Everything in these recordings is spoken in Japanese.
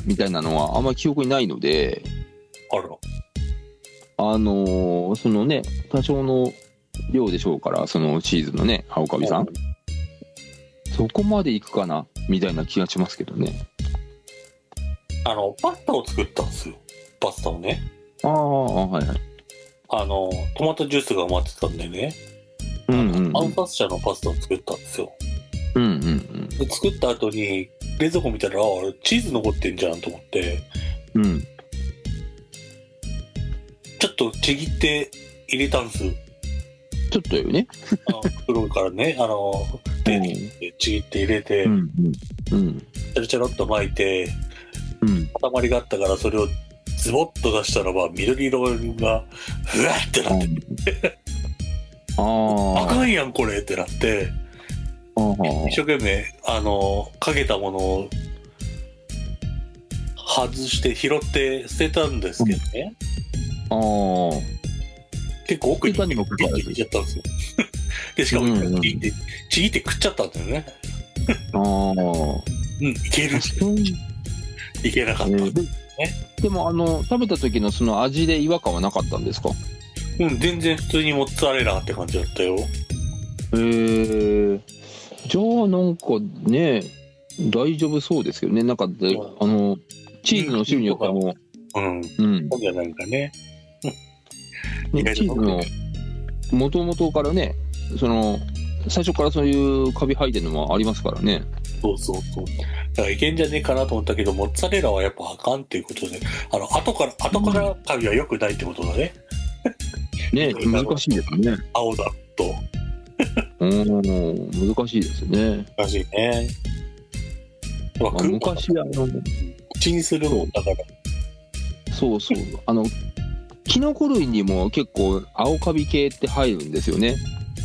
みたいなのはあんまり記憶にないので、 あら。 そのね、多少の量でしょうから、そのチーズのね、青カビさん、そこまでいくかなみたいな気がしますけどね。 パスタを作ったんですよ。パスタをね。 ああ、はいはい。 トマトジュースが余ってたんでね。暗殺者のパスタを作ったんですよ。で作った後に冷蔵庫見たら、チーズ残ってんじゃんと思って、ちょっとちぎって入れたんです。 ちょっとよね。 袋からね、手にちぎって入れて、チャラチャラっと巻いて、塊があったからそれをズボッと出したらば緑色がうわってなって、あかんやんこれってなって、一生懸命かけたものを外して拾って捨てたんですけどね。結構奥に入れちゃったんですよ。でしかもちぎって食っちゃったんだよね。いける。いけなかった。 でも食べた時のその味で違和感はなかったんですか？ 全然普通にモッツァレラって感じだったよ。 じゃあなんかね、大丈夫そうですけどね。なんかでチーズの種類によってはもうそうじゃないかね。 チーズの元々からね、最初からそういうカビ生えてるのもありますからね。 そう。だからいけんじゃねえかなと思ったけど、モッツァレラはやっぱあかんっていうことで、後からカビは良くないってことだね。 ね、難しいですね。 青だと。 難しいですね。 難しいね。 昔口にするもんだから。 そう。キノコ類にも結構青カビ系って入るんですよね。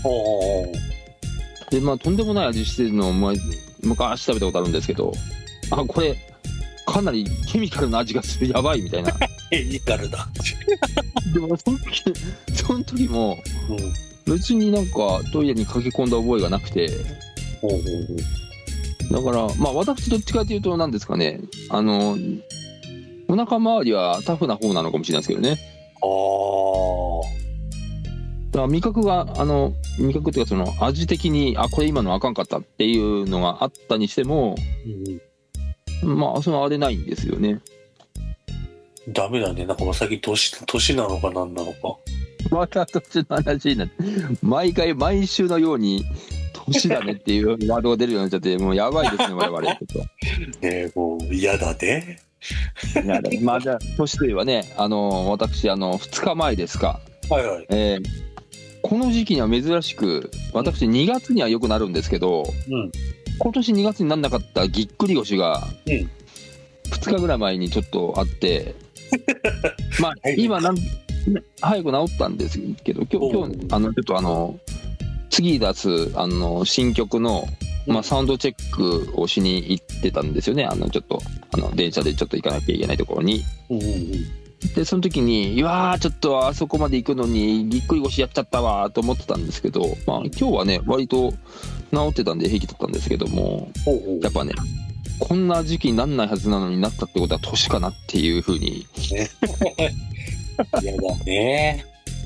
でとんでもない味してるのを昔食べたことあるんですけど、これかなりケミカルな味がする、やばいみたいな。 ケミカルだ。 でもその時も別になんかトイレに駆け込んだ覚えがなくて、だから私どっちかというとなんですかね、お腹周りはタフな方なのかもしれないですけどね。だから味覚っていうかその味的にこれ今のあかんかったっていうのがあったにしても、あれないんですよね。 ダメだね。なんか最近年なのか何なのか。 また年の話になって毎週のように年だねっていうワードが出るようになっちゃって、もうやばいですね我々ちょっと。 ね、もう嫌だね。 じゃあ年といえばね、私2日前ですか。この時期には珍しく、私2月にはよくなるんですけど、今年2月にならなかったぎっくり腰が2日ぐらい前にちょっとあって今早く治ったんですけど、今日ちょっと次出す新曲のサウンドチェックをしに行ってたんですよね。ちょっと電車でちょっと行かなきゃいけないところに。でその時にちょっとあそこまで行くのにぎっくり腰やっちゃったわと思ってたんですけど、今日はね割と治ってたんで平気だったんですけども、やっぱねこんな時期になんないはずなのになったってことは年かなっていうふうに。 嫌だね。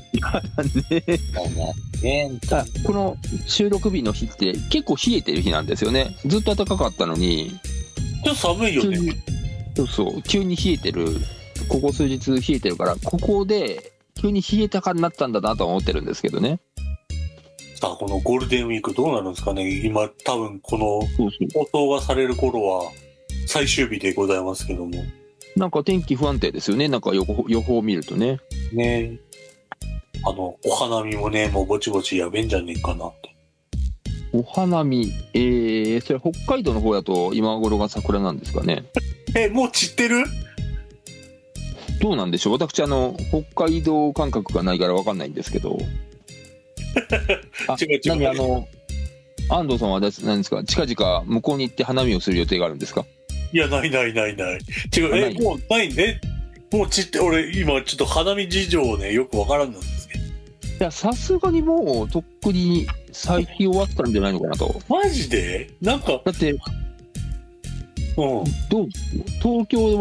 この収録日の日って結構冷えてる日なんですよね。ずっと暖かかったのにちょっと寒いよね。 そう急に冷えてる。ここ数日冷えてるから、ここで急に冷えたかになったんだなとは思ってるんですけどね。 さあこのゴールデンウィークどうなるんですかね。今多分この放送がされる頃は最終日でございますけども、 なんか天気不安定ですよね。なんか予報を見るとね。 お花見もねもうぼちぼちやべんじゃねえかなって。 お花見それ北海道の方だと今頃が桜なんですかね。 もう散ってる？ どうなんでしょう。私北海道感覚がないから分かんないんですけど。 違う。 安藤さんは何ですか、近々向こうに行って花見をする予定があるんですか？ いやない。違う。もうないね。もう散って、俺今ちょっと花見事情をねよく分からんなんですけど。 いやさすがにもうとっくに咲き終わったんじゃないのかなと。 マジで？なんかだって、東京